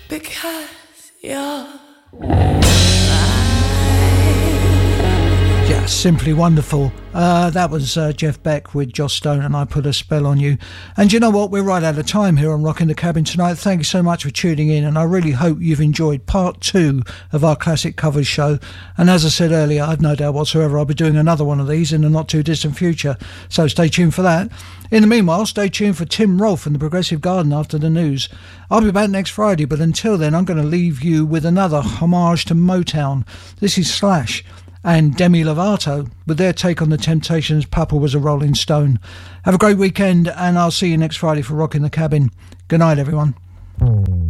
Because you're yeah, simply wonderful. That was Jeff Beck with Joss Stone and I Put a Spell on You. And you know what? We're right out of time here on Rockin' the Cabin tonight. Thank you so much for tuning in, and I really hope you've enjoyed part 2 of our classic covers show. And as I said earlier, I've no doubt whatsoever I'll be doing another one of these in the not too distant future, so stay tuned for that. In the meanwhile, stay tuned for Tim Rolfe and the Progressive Garden after the news. I'll be back next Friday, but until then I'm going to leave you with another homage to Motown. This is Slash and Demi Lovato with their take on the Temptations' Papa Was a Rolling Stone. Have a great weekend, and I'll see you next Friday for Rockin' the Cabin. Good night, everyone.